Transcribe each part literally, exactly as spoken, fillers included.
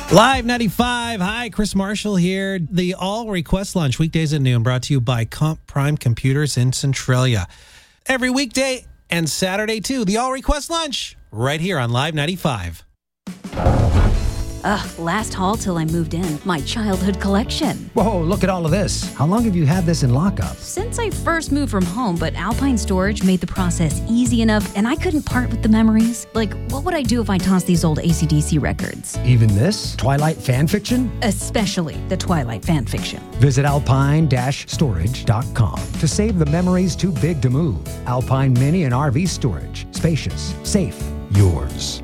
Live ninety-five. Hi, Chris Marshall here. The All Request Lunch, weekdays at noon, brought to you by Comp Prime Computers in Centralia. Every weekday and Saturday, too. The All Request Lunch, right here on Live ninety-five. Ugh, last haul till I moved in. My childhood collection. Whoa, look at all of this. How long have you had this in lockup? Since I first moved from home, but Alpine Storage made the process easy enough, and I couldn't part with the memories. Like, what would I do if I tossed these old A C D C records? Even this? Twilight fan fiction? Especially the Twilight fan fiction. Visit alpine dash storage dot com to save the memories too big to move. Alpine Mini and R V Storage. Spacious, safe, yours.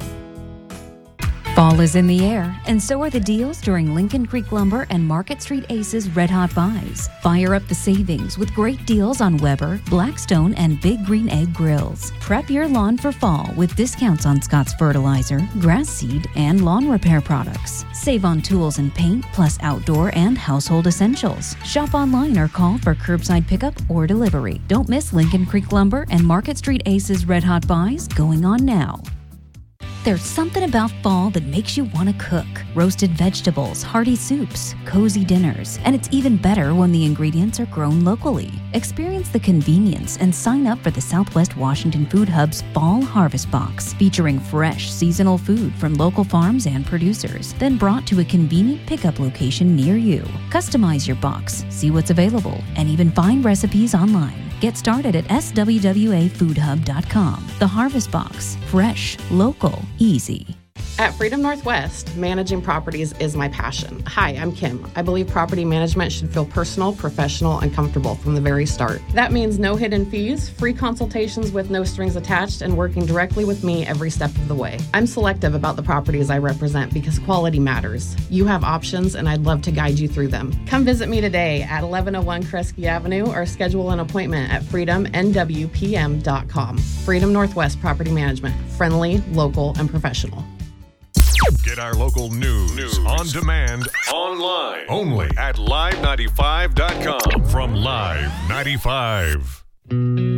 Fall is in the air, and so are the deals during Lincoln Creek Lumber and Market Street Aces Red Hot Buys. Fire up the savings with great deals on Weber, Blackstone, and Big Green Egg grills. Prep your lawn for fall with discounts on Scott's fertilizer, grass seed, and lawn repair products. Save on tools and paint, plus outdoor and household essentials. Shop online or call for curbside pickup or delivery. Don't miss Lincoln Creek Lumber and Market Street Aces Red Hot Buys going on now. There's something about fall that makes you want to cook. Roasted vegetables, hearty soups, cozy dinners, and it's even better when the ingredients are grown locally. Experience the convenience and sign up for the Southwest Washington Food Hub's Fall Harvest Box, featuring fresh, seasonal food from local farms and producers, then brought to a convenient pickup location near you. Customize your box, see what's available, and even find recipes online. Get started at S W W A food hub dot com. The Harvest Box. Fresh, local, easy. At Freedom Northwest, managing properties is my passion. Hi, I'm Kim. I believe property management should feel personal, professional, and comfortable from the very start. That means no hidden fees, free consultations with no strings attached, and working directly with me every step of the way. I'm selective about the properties I represent because quality matters. You have options, and I'd love to guide you through them. Come visit me today at eleven oh one Kresge Avenue or schedule an appointment at freedom n w p m dot com. Freedom Northwest Property Management. Friendly, local, and professional. Get our local news, news on demand online only at live ninety-five dot com from Live ninety-five.